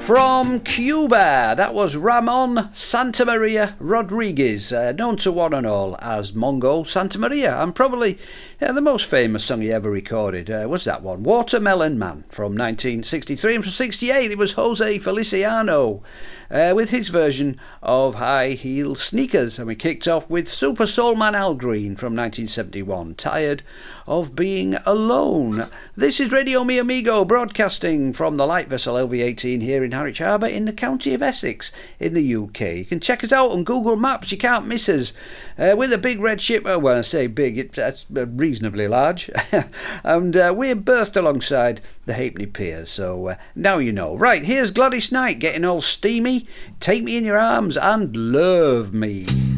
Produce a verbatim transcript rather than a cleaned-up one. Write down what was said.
From Cuba, that was Ramon Santamaria Rodriguez, uh, known to one and all as Mongo Santamaria, and probably uh, the most famous song he ever recorded uh, was that one, Watermelon Man, from nineteen sixty-three, and from sixty-eight it was Jose Feliciano uh, with his version of High Heel Sneakers, and we kicked off with Super Soul Man Al Green from nineteen seventy-one, Tired of Being Alone. This is Radio Mi Amigo, broadcasting from the light vessel L V eighteen here in Harwich Harbour in the county of Essex in the U K. You can check us out on Google Maps, you can't miss us. Uh, with a big red ship, well, when I say big, it, that's reasonably large. and uh, we're berthed alongside the Halfpenny Pier, so uh, now you know. Right, here's Gladys Knight getting all steamy. Take Me in Your Arms and Love Me.